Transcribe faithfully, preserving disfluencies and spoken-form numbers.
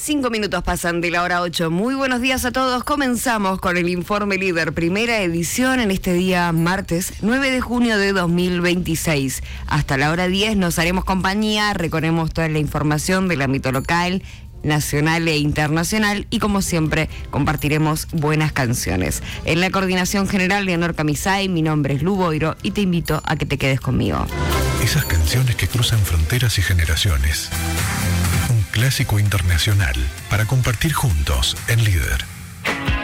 Cinco minutos pasan de la hora ocho. Muy buenos días a todos. Comenzamos con el Informe Líder, primera edición en este día martes nueve de junio de dos mil veintiséis. Hasta la hora diez nos haremos compañía, recorremos toda la información del ámbito local, nacional e internacional y como siempre compartiremos buenas canciones. En la coordinación general, Leonor Camisay, mi nombre es Lu Boiro y te invito a que te quedes conmigo. Esas canciones que cruzan fronteras y generaciones. Un clásico internacional para compartir juntos en Líder.